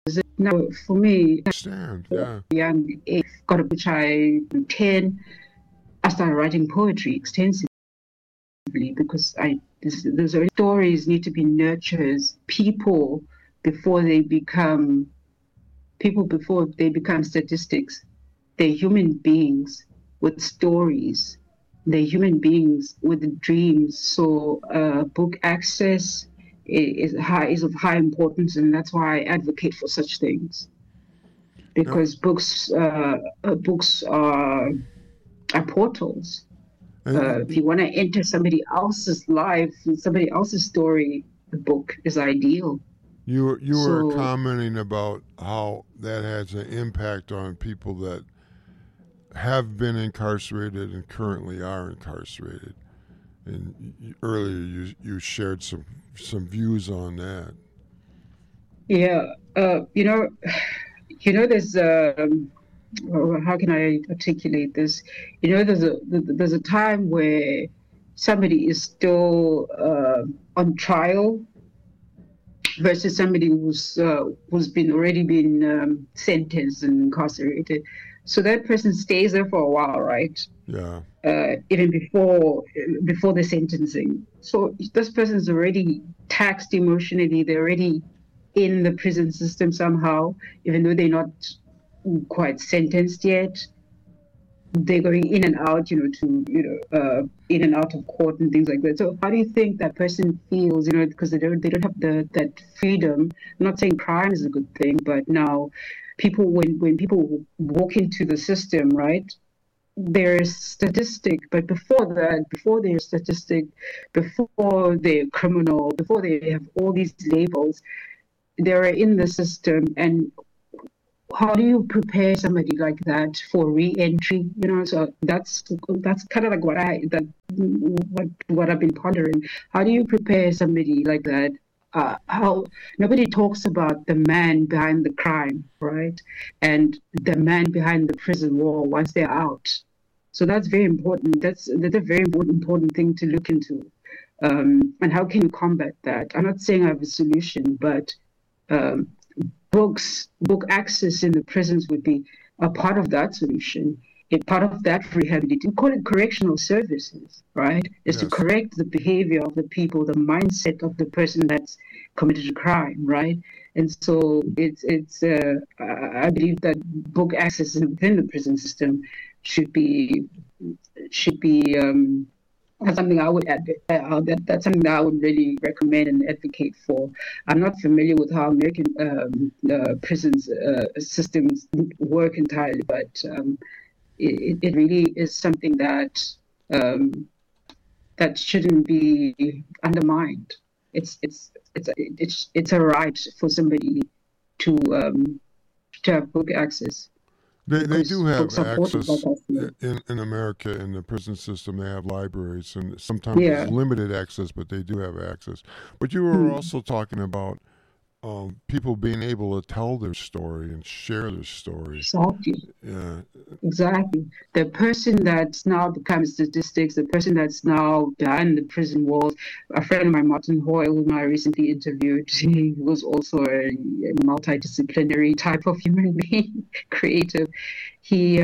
Now, for me, Understand? Yeah. young age, got a which I 10, I started writing poetry extensively because there's already stories need to be nurtured. People before they become before they become statistics. They're human beings with stories. They're human beings with dreams. So book access is of high importance, and that's why I advocate for such things Now, because books are portals. If and you want to enter somebody else's life, somebody else's story, the book is ideal. you were So commenting about how that has an impact on people that have been incarcerated and currently are incarcerated. And earlier you shared some views on that. yeah, there's how can I articulate this? There's a time where somebody is still on trial versus somebody who's been already been sentenced and incarcerated. So that person stays there for a while, right? Yeah. Even before the sentencing. So this person's already taxed emotionally. They're already in the prison system somehow, even though they're not quite sentenced yet. They're going in and out, in and out of court and things like that. So how do you think that person feels, because they don't have that freedom? I'm not saying crime is a good thing, but now people when people walk into the system, right? There's statistic, but before they're statistic, before they're criminal, before they have all these labels, they're in the system. And how do you prepare somebody like that for re-entry? So that's kind of like what I've been pondering. How do you prepare somebody like that? How nobody talks about the man behind the crime, right? And the man behind the prison wall once they're out. So that's very important. That's a very important thing to look into. And how can you combat that? I'm not saying I have a solution, but um, book access in the prisons would be a part of that solution, a part of that rehabilitation. We call it correctional services, right? Is to Yes. correct the behavior of the people, the mindset of the person that's committed a crime, right? And so I believe that book access within the prison system should be should be that's something I would that's something that I would really recommend and advocate for. I'm not familiar with how American prisons systems work entirely, but it really is something um, that shouldn't be undermined. It's a right for somebody to um, to have book access They because do have books are important, like access I said. in America in the prison system. They have libraries, and sometimes it's Yeah. limited access, but they do have access. But you were Hmm. also talking about people being able to tell their story and share their story. Exactly. Yeah. Exactly. The person that's now become statistics, the person that's now behind the prison walls, a friend of mine, Martin Hoyle, whom I recently interviewed, he was also a multidisciplinary type of human being, creative. He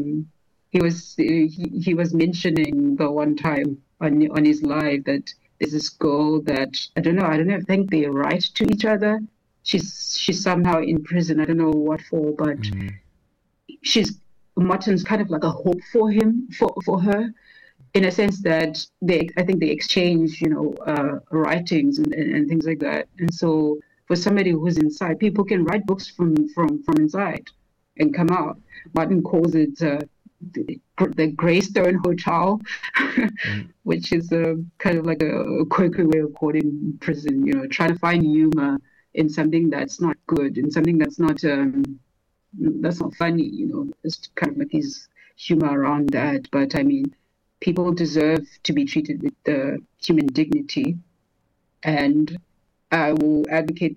he was mentioning the one time on his live that there's this girl that I think they write to each other. She's somehow in prison. I don't know what for, but Mm-hmm. she's Martin's kind of like a hope for him, for her, in a sense that I think they exchange, writings and things like that. And so for somebody who's inside, people can write books from inside and come out. Martin calls it the Greystone Hotel, which is kind of like a quirky way of calling prison. Trying to find humor in something that's not good, in something that's not funny, It's kind of like his humor around that. But I mean, people deserve to be treated with human dignity, and I will advocate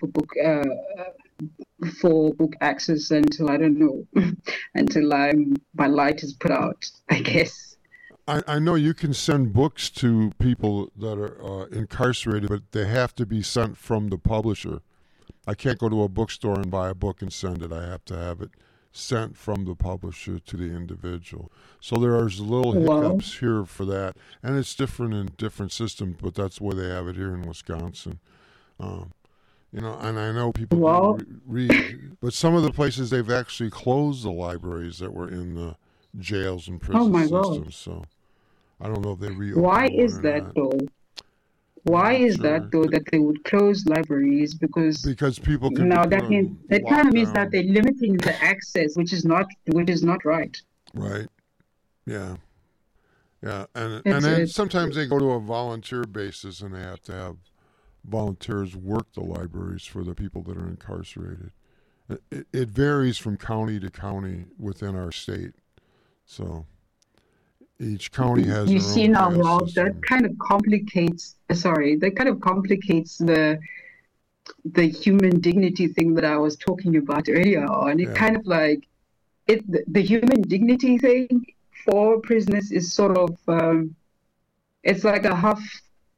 for book access until I don't know, until my light is put out, I guess. I know you can send books to people that are incarcerated, but they have to be sent from the publisher. I can't go to a bookstore and buy a book and send it. I have to have it sent from the publisher to the individual. So there's little hiccups here for that, and it's different in different systems, but that's the way they have it here in Wisconsin. And I know people read, but some of the places they've actually closed the libraries that were in the jails and prison systems. So I don't know if they reopened. Why is that though? Why is that though that they would close libraries? Because people can that kind of means that they're limiting the access, which is not right. Right. Yeah. Yeah, and then sometimes they go to a volunteer basis, and they have to have volunteers work the libraries for the people that are incarcerated. It varies from county to county within our state. So each county has you their see own now, well, system. that kind of complicates the human dignity thing that I was talking about earlier on. It kind of like the human dignity thing for prisoners is sort of it's like a half.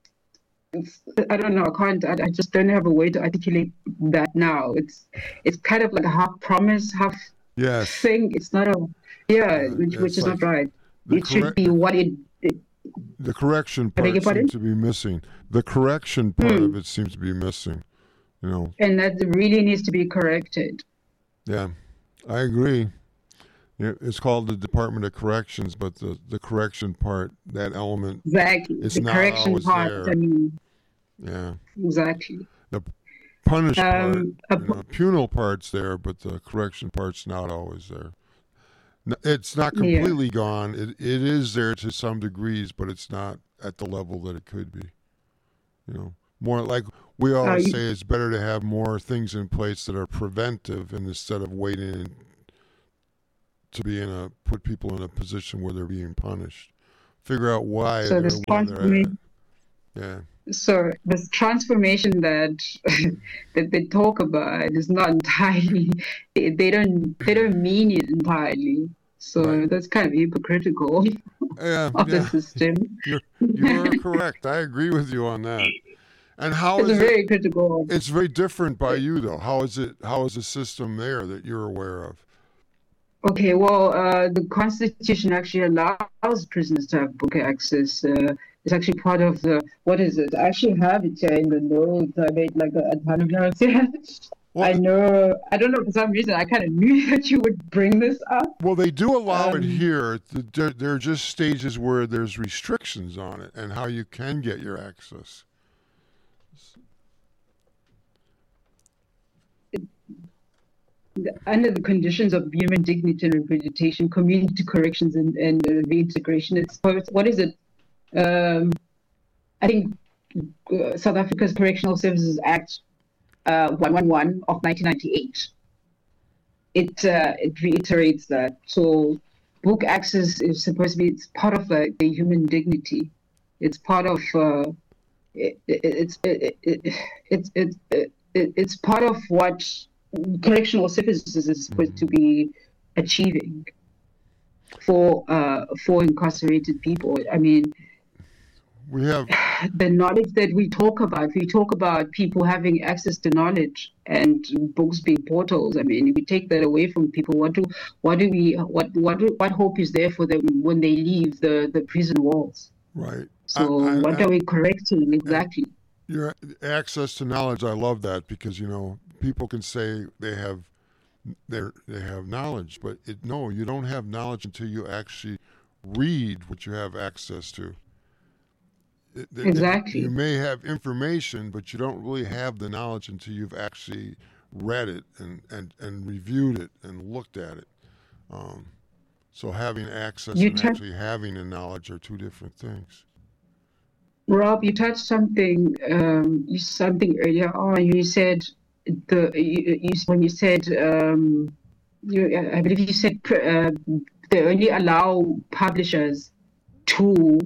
I don't know. I just don't have a way to articulate that now. It's kind of like a half promise, half thing. It's not which is not right. It should be what it. The correction part seems to be missing. The correction part of it seems to be missing. And that really needs to be corrected. Yeah, I agree. It's called the Department of Corrections, but the correction part, that element, is the not correction always part. There. I mean, yeah, exactly. The punish part, penal part's there, but the correction part's not always there. It's not completely gone. It is there to some degrees, but it's not at the level that it could be. More like we always say, it's better to have more things in place that are preventive, and instead of waiting to put people in a position where they're being punished. Figure out why they're where they're at. Yeah. So this transformation that they talk about is not entirely. They don't mean it entirely. So that's kind of hypocritical of the system. You're correct. I agree with you on that. And very critical. It's very different by you though. How is the system there that you're aware of? Okay, well, the Constitution actually allows prisoners to have book access. It's actually part of what is it? I actually have it here in the notes. I made like a ton of notes here. I don't know, for some reason, I kind of knew that you would bring this up. Well, they do allow it here. There are just stages where there's restrictions on it and how you can get your access. Under the conditions of human dignity and rehabilitation, community corrections and reintegration, it's what is it? I think South Africa's Correctional Services Act 111 of 1998. It reiterates that. So book access is supposed to be, it's part of the human dignity. It's part of it's part of what correctional services is supposed to be achieving for incarcerated people. I mean, we have the knowledge that we talk about. We talk about people having access to knowledge and books being portals. I mean, if we take that away from people, what hope is there for them when they leave the prison walls? Right. So what are we correcting exactly? Your access to knowledge, I love that, because people can say they have knowledge, but no, you don't have knowledge until you actually read what you have access to. Exactly. You may have information, but you don't really have the knowledge until you've actually read it and reviewed it and looked at it. So having access and actually having the knowledge are two different things. Rob, you touched something earlier on. You said when you said I believe you said they only allow publishers to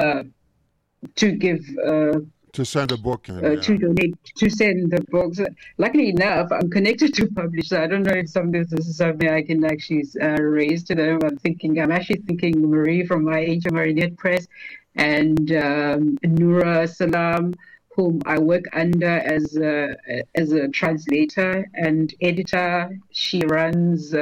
give to send a book in, to donate, to send the books. Luckily enough, I'm connected to publishers. I don't know if this is something I can actually raise to them. I'm actually thinking Marie from my HMRNet Press and Noura Salam, whom I work under as a translator and editor. She runs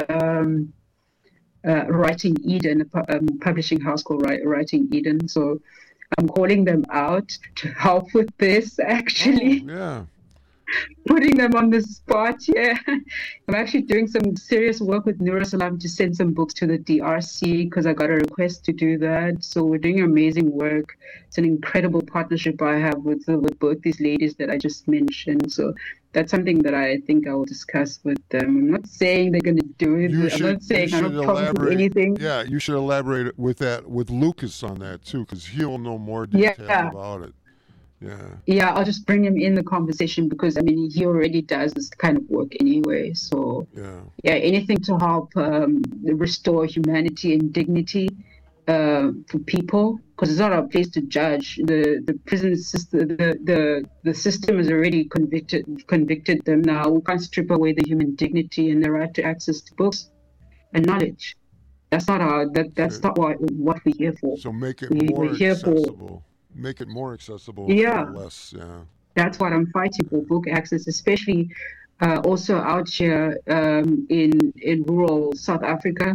Writing Eden, a publishing house called Writing Eden. So I'm calling them out to help with this, actually. Oh, yeah. Putting them on the spot. Yeah, I'm actually doing some serious work with Nur Salam to send some books to the DRC because I got a request to do that. So we're doing amazing work. It's an incredible partnership I have with both these ladies that I just mentioned. So that's something that I think I will discuss with them. I'm not saying they're going to do it. I'm not saying I'm not promising anything. Yeah, you should elaborate with Lucas on that too, because he'll know more details about it. Yeah, I'll just bring him in the conversation because I mean he already does this kind of work anyway. So anything to help restore humanity and dignity for people, because it's not our place to judge. The prison system, the system has already convicted them. Now we can't strip away the human dignity and the right to access to books and knowledge. That's not what we're here for. So make it more accessible. Make it more accessible. Yeah. Less. Yeah. That's what I'm fighting for, book access, especially also out here in rural South Africa.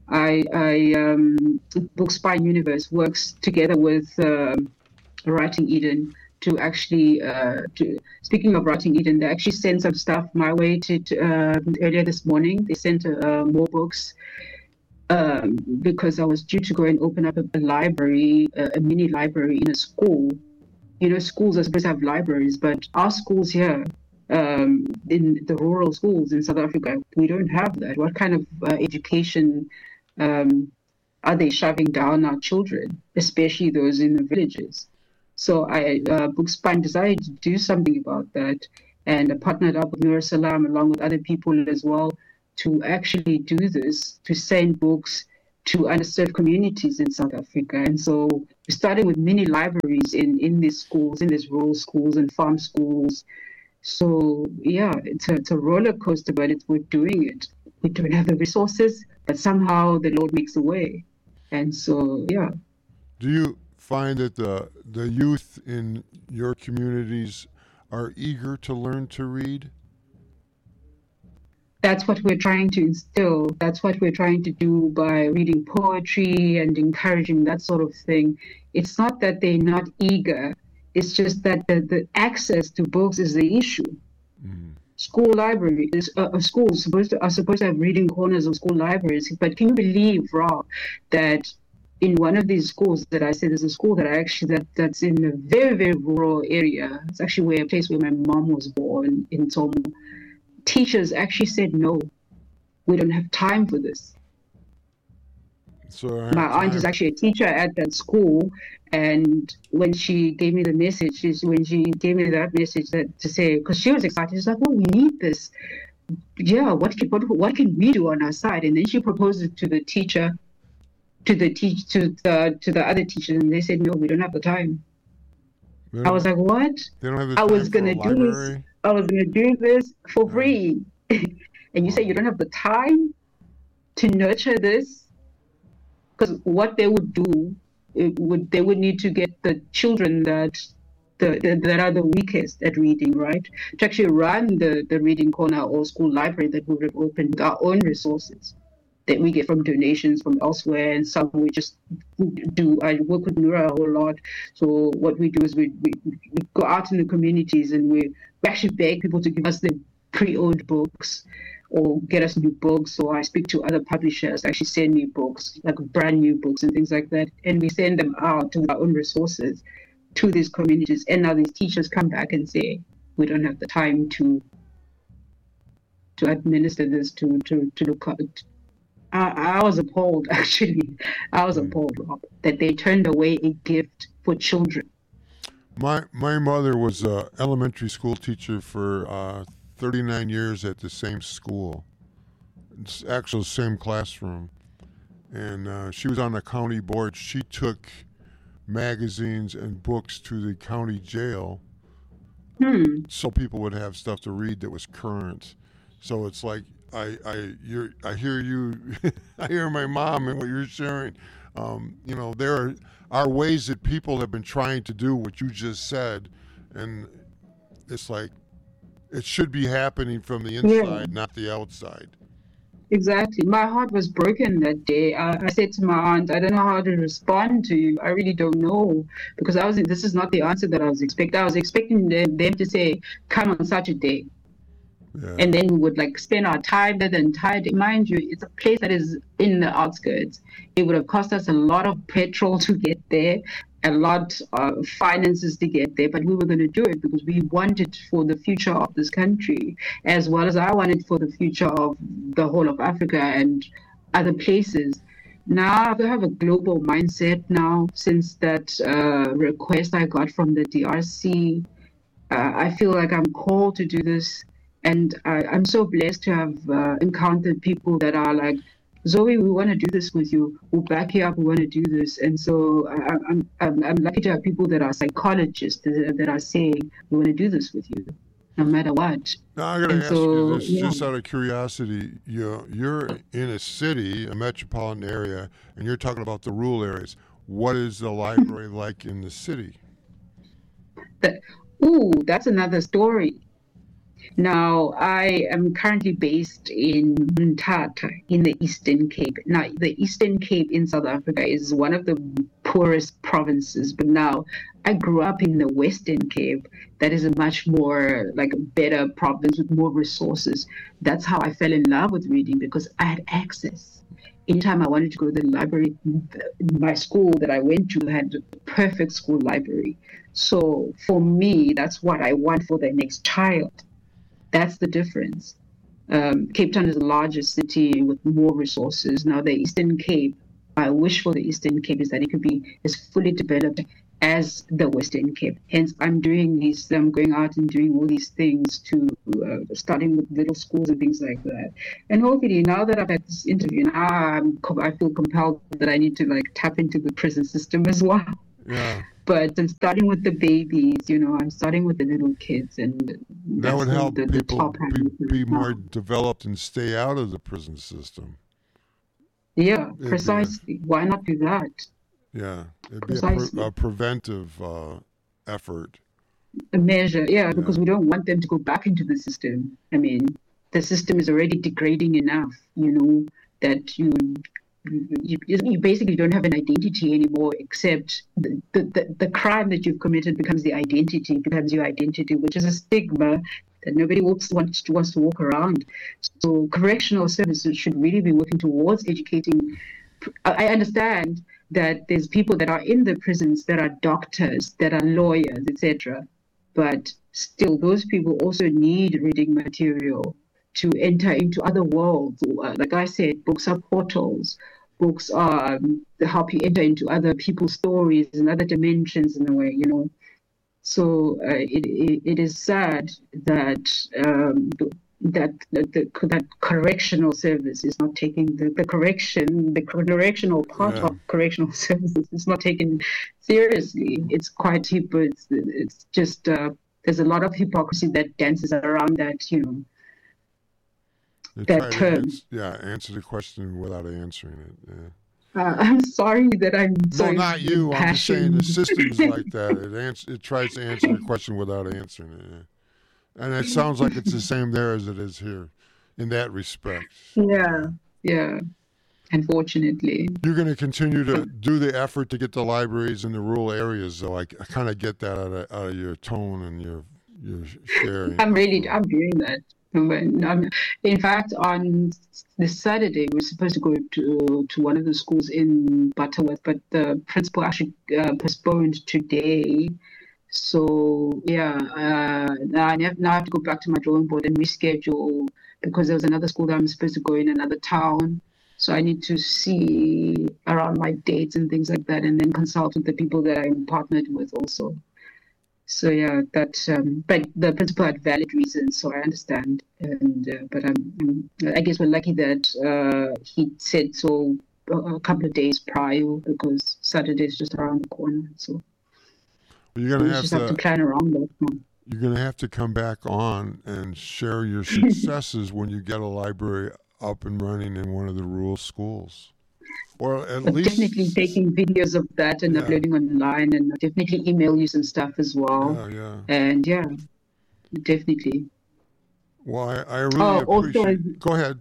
Bookspine Universe works together with Writing Eden to actually, speaking of Writing Eden, they actually sent some stuff my way to earlier this morning. They sent more books. Because I was due to go and open up a library, a mini library in a school. You know, schools are supposed to have libraries, but our schools here, in the rural schools in South Africa, we don't have that. What kind of education are they shoving down our children, especially those in the villages? So Bookspine decided to do something about that, and I partnered up with Nur Salam along with other people as well, to actually do this, to send books to underserved communities in South Africa. And so we started with mini libraries in these schools, in these rural schools and farm schools. So yeah, it's a roller coaster, but we're doing it. We don't have the resources, but somehow the Lord makes a way. And so, yeah. Do you find that the youth in your communities are eager to learn to read? That's what we're trying to instill. That's what we're trying to do by reading poetry and encouraging that sort of thing. It's not that they're not eager. It's just that the access to books is the issue. School libraries, schools are supposed to have reading corners of school libraries. But can you believe, Rob, that in one of these schools that I said, there's a school that's in a very, very rural area. It's actually a place where my mom was born, in Tomo. Teachers actually said, no, we don't have time for this. So my aunt is actually a teacher at that school, and when she gave me the message, to say, because she was excited, she's like, "Oh, we need this. Yeah, what can we do on our side?" And then she proposed it to the teacher, to the other teachers, and they said, "No, we don't have the time." I was like, "What?" They don't have the time. I was gonna do this for free, and you say you don't have the time to nurture this. Because what they would do, they would need to get the children that are the weakest at reading, right? To actually run the reading corner or school library that we would have opened with our own resources that we get from donations from elsewhere, and some we just do. I work with Nura a whole lot. So what we do is we go out in the communities and we actually beg people to give us the pre-owned books or get us new books. So I speak to other publishers, actually send me books, like brand new books and things like that. And we send them out with our own resources to these communities. And now these teachers come back and say, we don't have the time to administer this, to look at it. I was appalled, actually. I was appalled, Rob, that they turned away a gift for children. My mother was an elementary school teacher for 39 years at the same school. It's actually the same classroom. And she was on the county board. She took magazines and books to the county jail so people would have stuff to read that was current. So it's like I hear you I hear my mom and what you're sharing. There are ways that people have been trying to do what you just said, and it's like it should be happening from the Yeah. inside, not the outside. Exactly. My heart was broken that day. I said to my aunt, I don't know how to respond to you. I really don't know. Because this is not the answer that I was expecting. I was expecting them to say, come on Saturday. Yeah. And then we would like spend our time there the entire day. Mind you, it's a place that is in the outskirts. It would have cost us a lot of petrol to get there, a lot of finances to get there, but we were going to do it because we wanted for the future of this country, as well as I wanted for the future of the whole of Africa and other places. Now I have a global mindset now since that request I got from the DRC. I feel like I'm called to do this, and I'm so blessed to have encountered people that are like, Zoe, we want to do this with you. We'll back you up. We want to do this, and so I'm lucky to have people that are psychologists that are saying we want to do this with you, no matter what. Now I got to And ask you so this, yeah, just out of curiosity. You're in a city, a metropolitan area, and you're talking about the rural areas. What is the library like in the city? that, ooh, that's another story. Now, I am currently based in Mthatha in the Eastern Cape. Now, the Eastern Cape in South Africa is one of the poorest provinces, but now I grew up in the Western Cape. That is a much more like a better province with more resources. That's how I fell in love with reading because I had access. Anytime I wanted to go to the library, my school that I went to had a perfect school library. So for me, that's what I want for the next child. That's the difference. Cape Town is the largest city with more resources. Now, the Eastern Cape, I wish for the Eastern Cape is that it could be as fully developed as the Western Cape. Hence, I'm going out and doing all these things to starting with little schools and things like that. And hopefully, now that I've had this interview, now I feel compelled that I need to like tap into the prison system as well. Yeah, But I'm starting with the babies, I'm starting with the little kids, and that that's would help the people top hand. be more developed and stay out of the prison system. Yeah, It'd be a, precisely. Why not do that? yeah, it'd be Precisely. a preventive effort. A measure, yeah, Yeah, because we don't want them to go back into the system. I mean, the system is already degrading enough, that you basically don't have an identity anymore except the crime that you've committed becomes becomes your identity, which is a stigma that nobody wants to walk around. So correctional services should really be working towards educating. I understand that there's people that are in the prisons that are doctors, that are lawyers, etc. But still, those people also need reading material to enter into other worlds. Like I said, books are portals. Books are they help you enter into other people's stories and other dimensions in a way. So it is sad that that correctional service is not taking the correctional part yeah. of correctional services is not taken seriously. It's quite it's just there's a lot of hypocrisy that dances around They that try to term. answer the question without answering it. Yeah. I'm sorry that I'm so No, not you. I'm just saying the impassioned. system's like that. It tries to answer the question without answering it. Yeah. And it sounds like it's the same there as it is here, in that respect. Yeah, yeah. Unfortunately, You're going to continue to do the effort to get the libraries in the rural areas, though. I kind of get that out of your tone and your sharing. So, I'm doing that. In fact, on this Saturday, we're supposed to go to one of the schools in Butterworth, but the principal actually postponed today. So yeah, now I have to go back to my drawing board and reschedule because there was another school that I'm supposed to go in another town. So I need to see around my dates and things like that, and then consult with the people that I'm partnered with also. So yeah, but the principal had valid reasons, so I understand. And but I guess we're lucky that he said so a couple of days prior because Saturday is just around the corner. So you're going we to have just have to to plan around that. you're going to have to come back on and share your successes when you get a library up and running in one of the rural schools. Well, at But least definitely taking videos of that and uploading online, and definitely email you some stuff as well. Yeah. And yeah, definitely. Well, I really appreciate. Go ahead.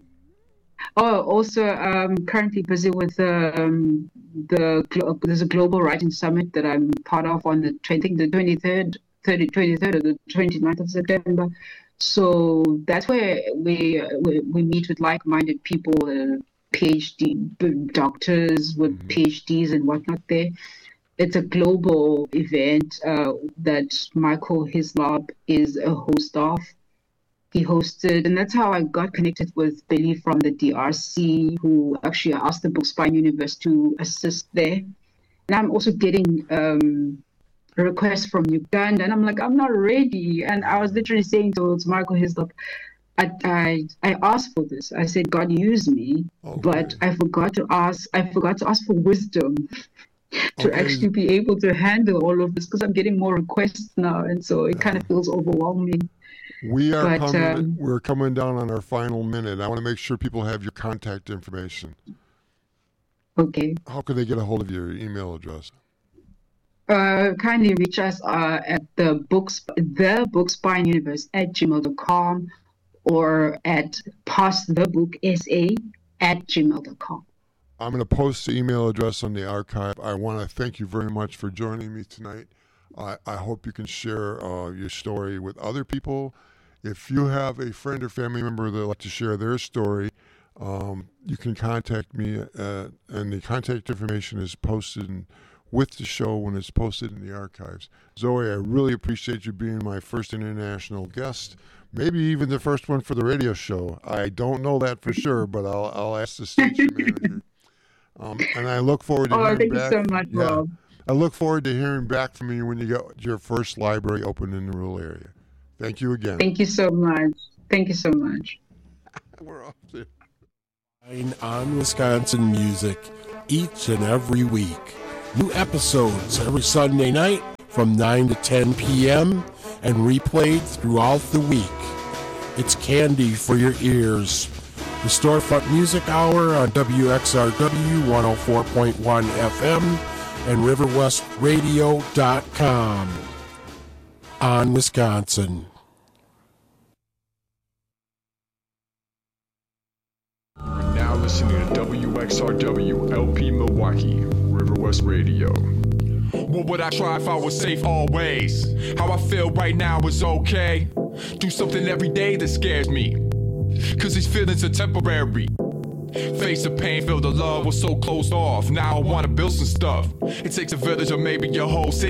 Also, currently busy with there's a global writing summit that I'm part of on the I think the 23rd or the 29th of September. So that's where we meet with like-minded people, PhD doctors with PhDs and whatnot. There, it's a global event that Michael Hislop is a host of. He hosted, and that's how I got connected with Billy from the DRC, who actually asked the Bookspine Universe to assist there. And I'm also getting requests from Uganda, and I'm like, I'm not ready. And I was literally saying to Michael Hislop, I asked for this. I said, God, use me, but I forgot to ask for wisdom to actually be able to handle all of this, because I'm getting more requests now, and so it kind of feels overwhelming. We're coming down on our final minute. I want to make sure people have your contact information. Okay. How can they get a hold of your email address? Kindly reach us at the Bookspine Universe at gmail.com or at passthebooksa@gmail.com. I'm going to post the email address on the archive. I want to thank you very much for joining me tonight. I hope you can share your story with other people. If you have a friend or family member that would like to share their story, you can contact me, and the contact information is posted with the show when it's posted in the archives. Zoe, I really appreciate you being my first international guest, maybe even the first one for the radio show. I don't know that for sure, but I'll ask the station manager. And I look forward to hearing thank back. You so much, Rob. I look forward to hearing back from you when you get your first library open in the rural area. Thank you again. Thank you so much. Thank you so much. We're off there. On Wisconsin Music each and every week. New episodes every Sunday night from 9 to 10 p.m. and replayed throughout the week. It's candy for your ears. The Storefront Music Hour on WXRW 104.1 FM and riverwestradio.com on Wisconsin. You're now listening to WXRW LP Milwaukee, River West Radio. What would I try if I was safe always? How I feel right now is okay. Do something every day that scares me, 'cause these feelings are temporary. Face the pain, feel the love, was so closed off. Now I wanna build some stuff. It takes a village or maybe your whole city.